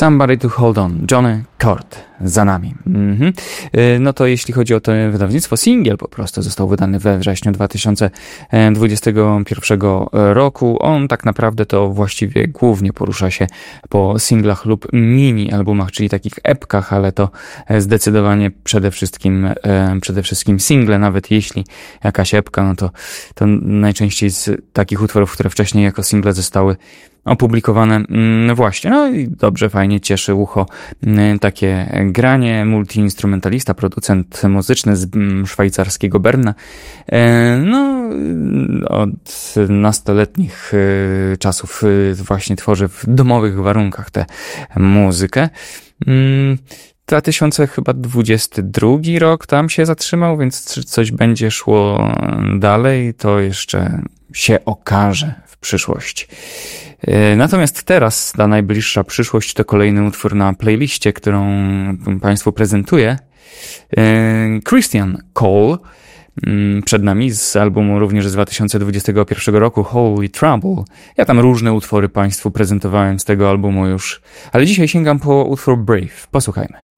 Somebody to Hold On, Johnny Cort za nami. No to jeśli chodzi o to wydawnictwo, singiel po prostu został wydany we wrześniu 2021 roku. On tak naprawdę to właściwie głównie porusza się po singlach lub mini albumach, czyli takich epkach, ale to zdecydowanie przede wszystkim single, nawet jeśli jakaś epka, no to najczęściej z takich utworów, które wcześniej jako single zostały opublikowane właśnie. No i dobrze, fajnie, cieszy ucho takie granie. Multiinstrumentalista, producent muzyczny z szwajcarskiego Berna. No, od nastoletnich czasów właśnie tworzy w domowych warunkach tę muzykę. 2022 rok tam się zatrzymał, więc czy coś będzie szło dalej, to jeszcze się okaże w przyszłości. Natomiast teraz ta najbliższa przyszłość to kolejny utwór na playliście, którą Państwu prezentuję. Christian Cole, przed nami z albumu również z 2021 roku Holy Trouble. Ja tam różne utwory Państwu prezentowałem z tego albumu już, ale dzisiaj sięgam po utwór Brave. Posłuchajmy.